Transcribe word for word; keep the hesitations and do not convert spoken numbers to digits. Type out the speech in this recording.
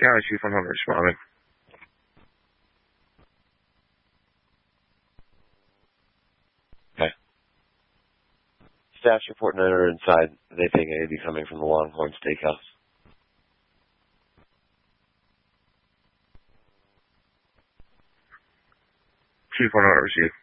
County Chief one hundred responding. Okay. Staff's reporting that are inside. They think A D coming from the Longhorn Steakhouse. Chief one hundred received.